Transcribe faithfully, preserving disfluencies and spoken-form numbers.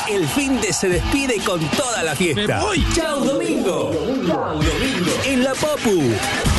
El fin de se despide con toda la fiesta. ¡Me voy! ¡Chau, domingo! ¡Chau, domingo! En la Popu.